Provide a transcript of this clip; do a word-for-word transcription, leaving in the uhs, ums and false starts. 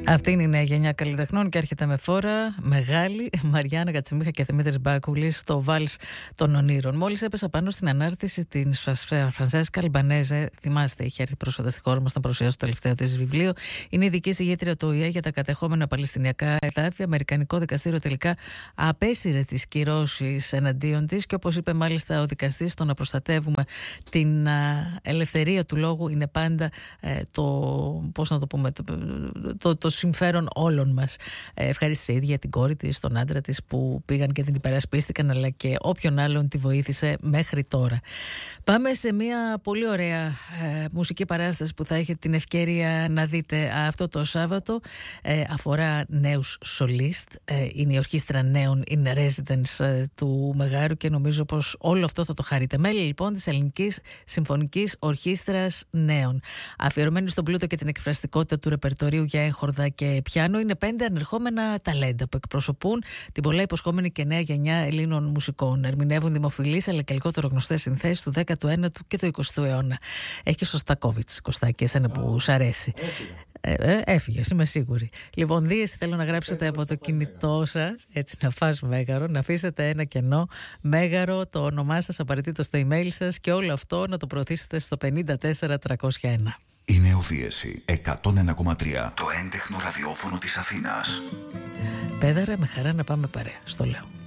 Αυτή είναι η νέα γενιά καλλιτεχνών και έρχεται με φόρα μεγάλη Μαριάννα Κατσιμίχα και Δημήτρης Μπάκουλης στο Βάλς των Ονείρων. Μόλις έπεσα πάνω στην ανάρτηση της Φρανσέσκα Αλμπανέζε, θυμάστε, είχε έρθει πρόσφατα στη χώρα μας να παρουσιάσει το τελευταίο της βιβλίο. Είναι ειδική συγγήτρια του Ο Ε Ε για τα κατεχόμενα παλαιστινιακά εδάφια. Αμερικανικό δικαστήριο τελικά απέσυρε τις κυρώσεις εναντίον της και όπως είπε μάλιστα ο δικαστής, το να προστατεύουμε την ελευθερία του λόγου είναι πάντα ε, το, πώς να το πούμε, το, το, το συμφέρον όλων μας. Ε, ευχαρίστησε ίδια την κόρη της, τον άντρα της που πήγαν και την υπερασπίστηκαν, αλλά και όποιον άλλον τη βοήθησε μέχρι τώρα. Πάμε σε μια πολύ ωραία ε, μουσική παράσταση που θα έχετε την ευκαιρία να δείτε αυτό το Σάββατο. Ε, αφορά νέους σολίστ. Ε, είναι η ορχήστρα νέων in residence ε, του Μεγάρου και νομίζω πως όλο αυτό θα το χαρείτε. Μέλη λοιπόν της Ελληνικής Συμφωνικής Ορχήστρας Νέων. Αφιερωμένη στον πλούτο και την εκφραστικότητα του ρεπερτορίου για έγχορδα και πιάνο, είναι πέντε ανερχόμενα ταλέντα που εκπροσωπούν την πολλά υποσχόμενη και νέα γενιά Ελλήνων μουσικών. Ερμηνεύουν δημοφιλείς αλλά και λιγότερο γνωστές συνθέσεις του δέκατου ένατου και του εικοστού αιώνα. Έχει και Σωστακόβιτς, Κωστάκη, εσένα που σ' αρέσει. Ε, ε, έφυγες, είμαι σίγουρη. Λοιπόν, δίεση θέλω να γράψετε από το κινητό σας, έτσι να φας Μέγαρο, να αφήσετε ένα κενό Μέγαρο, το όνομά σας απαραίτητο στο email σας και όλο αυτό να το προωθήσετε στο πενήντα τέσσερα τριακόσια ένα. Είναι ο Δίεση εκατόν ένα κόμμα τρία, το έντεχνο ραδιόφωνο της Αθήνας. Πέδαρα, με χαρά να πάμε παρέα, στο λέω.